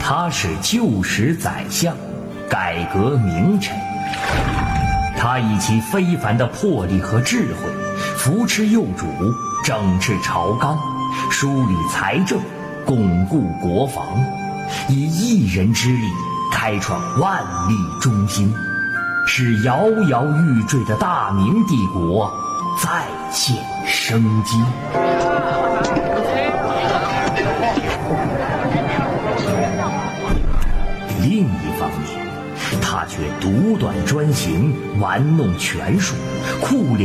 他是旧时宰相，改革名臣。他以其非凡的魄力和智慧，扶持幼主，整治朝纲，梳理财政，巩固国防，以一人之力开创万历中兴，使摇摇欲坠的大明帝国再现生机。另一方面，他却独断专行，玩弄权术，酷